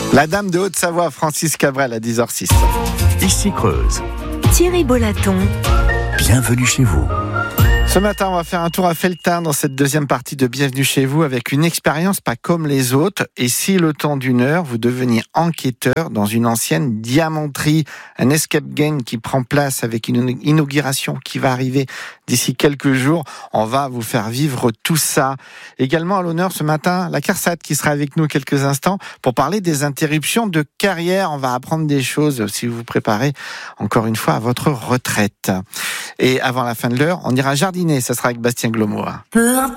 La dame de Haute-Savoie, Francis Cabrel, à 10h06. Ici Creuse. Thierry Bollaton. Bienvenue chez vous. Ce matin, on va faire un tour à Felletin dans cette deuxième partie de Bienvenue chez vous avec une expérience pas comme les autres. Et si le temps d'une heure, vous deveniez enquêteur dans une ancienne diamanterie, un escape game qui prend place avec une inauguration qui va arriver d'ici quelques jours. On va vous faire vivre tout ça. Également à l'honneur ce matin, la CARSAT qui sera avec nous quelques instants pour parler des interruptions de carrière. On va apprendre des choses si vous vous préparez encore une fois à votre retraite. Et avant la fin de l'heure, on ira jardiner. Ça sera avec Bastien Glomois.